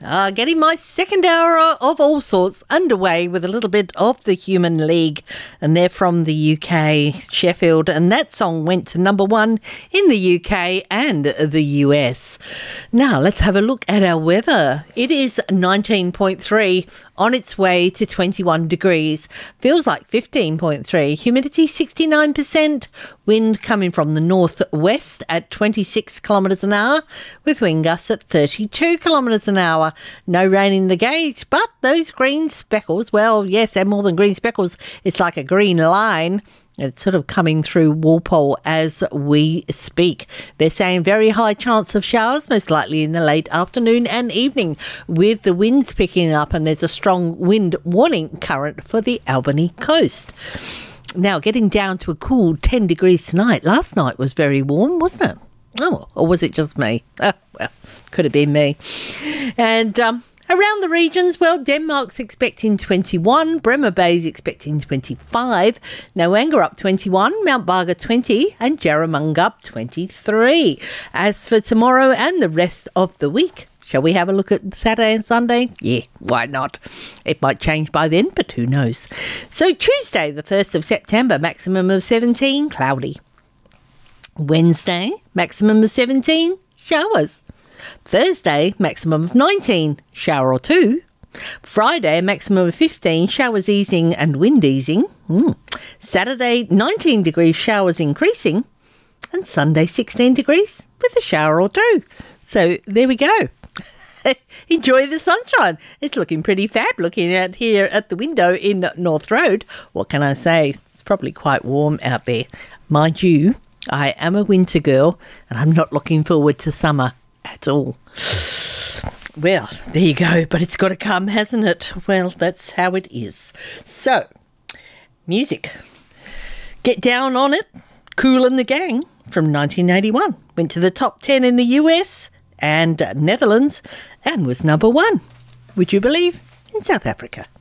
Getting my second hour of all sorts underway with a little bit of the Human League, and they're from the UK, Sheffield, and that song went to number one in the UK and the US. Now let's have a look at our weather. It is 19.3, on its way to 21 degrees. Feels like 15.3. Humidity 69%. Wind coming from the northwest at 26 kilometres an hour, with wind gusts at 32 kilometres an hour. No rain in the gauge, but those green speckles, well, yes, they're more than green speckles. It's like a green line. It's sort of coming through Walpole as we speak. They're saying very high chance of showers, most likely in the late afternoon and evening, with the winds picking up, and there's a strong wind warning current for the Albany coast. Now, getting down to a cool 10 degrees tonight. Last night was very warm, wasn't it? Oh, or was it just me? Well, could have been me. And around the regions, well, Denmark's expecting 21, Bremer Bay's expecting 25, Noanga up 21, Mount Barger 20, and Jarramunga up 23. As for tomorrow and the rest of the week, shall we have a look at Saturday and Sunday? Yeah, why not? It might change by then, but who knows? So Tuesday, the 1st of September, maximum of 17, cloudy. Wednesday, maximum of 17, showers. Thursday, maximum of 19, shower or two. Friday, maximum of 15, showers easing and wind easing. Saturday, 19 degrees, showers increasing. And Sunday, 16 degrees with a shower or two. So there we go. Enjoy the sunshine. It's looking pretty fab looking out here at the window in North Road. What can I say? It's probably quite warm out there. Mind you, I am a winter girl and I'm not looking forward to summer at all. Well, there you go. But it's got to come, hasn't it? Well, that's how it is. So, music. Get Down on It, Kool and the Gang from 1981. Went to the top 10 in the US and Netherlands and was number one, would you believe, in South Africa.